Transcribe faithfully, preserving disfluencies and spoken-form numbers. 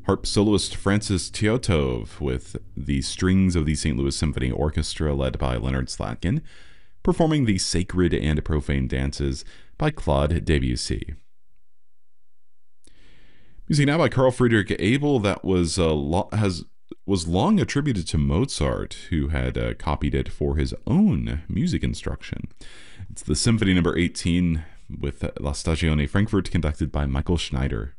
Harp soloist Francis Teotov with the strings of the Saint Louis Symphony Orchestra led by Leonard Slatkin, performing the Sacred and Profane Dances by Claude Debussy. Music now by Carl Friedrich Abel that was uh, lo- has was long attributed to Mozart, who had uh, copied it for his own music instruction. It's the Symphony Number eighteen with La Stagione Frankfurt, conducted by Michael Schneider.